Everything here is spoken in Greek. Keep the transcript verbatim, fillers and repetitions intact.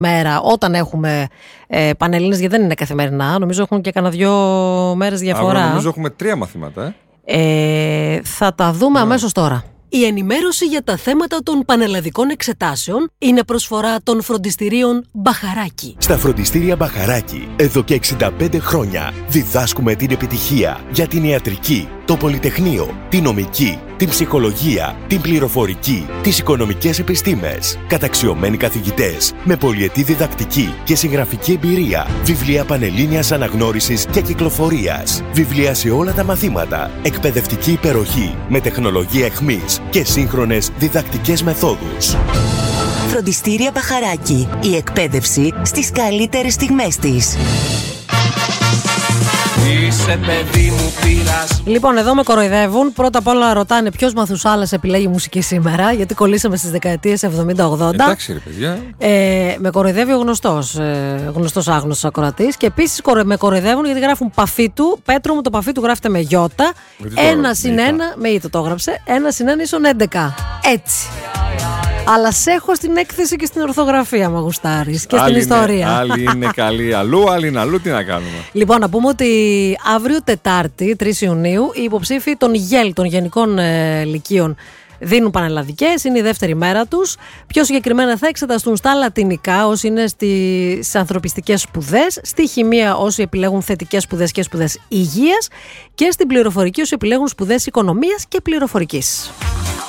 μέρα όταν έχουμε ε, πανελλήνες, γιατί δεν είναι καθημερινά. Νομίζω έχουν και κανένα δυο μέρες διαφορά. Άρα, νομίζω έχουμε τρία μαθήματα. Ε. Ε, θα τα δούμε yeah. αμέσως τώρα. Η ενημέρωση για τα θέματα των πανελλαδικών εξετάσεων είναι προσφορά των φροντιστηρίων Μπαχαράκι. Στα φροντιστήρια Μπαχαράκι, εδώ και εξήντα πέντε χρόνια, διδάσκουμε την επιτυχία για την ιατρική, το πολυτεχνείο, την νομική, την ψυχολογία, την πληροφορική, τις οικονομικές επιστήμες. Καταξιωμένοι καθηγητές, με πολυετή διδακτική και συγγραφική εμπειρία. Βιβλία πανελλήνιας αναγνώρισης και κυκλοφορίας. Βιβλία σε όλα τα μαθήματα. Εκπαιδευτική υπεροχή με τεχνολογία εχμής και σύγχρονες διδακτικές μεθόδους. Φροντιστήρια Μπαχαράκι. Η εκπαίδευση στις καλύτερες στιγμές της. Είσαι παιδί μου πήρας. Λοιπόν, εδώ με κοροϊδεύουν. Πρώτα απ' όλα ρωτάνε ποιος Μαθουσάλας επιλέγει μουσική σήμερα, γιατί κολλήσαμε στις δεκαετίες εβδομήντα ογδόντα. Εντάξει, ρε παιδιά. Ε, με κοροϊδεύει ο γνωστός, ε, γνωστός άγνωστος ακροατής. Και επίσης με κοροϊδεύουν γιατί γράφουν Παφίτου. Πέτρο μου, το Παφίτου γράφεται με γιώτα. Ένα συν ένα, με ήτο το έγραψε. Ένα συν ένα ίσον έντεκα. Έτσι. Αλλά σε έχω στην έκθεση και στην ορθογραφία, μα γουστάρεις, και άλλη στην ιστορία. Είναι, άλλοι είναι καλοί αλλού, άλλοι είναι αλλού. Τι να κάνουμε. Λοιπόν, να πούμε ότι αύριο Τετάρτη, τρεις Ιουνίου, οι υποψήφοι των ΓΕΛ, των Γενικών ε, Λυκείων, δίνουν πανελλαδικές, είναι η δεύτερη μέρα τους. Πιο συγκεκριμένα θα εξεταστούν στα λατινικά όσοι είναι στις ανθρωπιστικές σπουδές, στη χημεία όσοι επιλέγουν θετικές σπουδές και σπουδές υγείας και στην πληροφορική όσοι επιλέγουν σπουδές οικονομίας και πληροφορικής.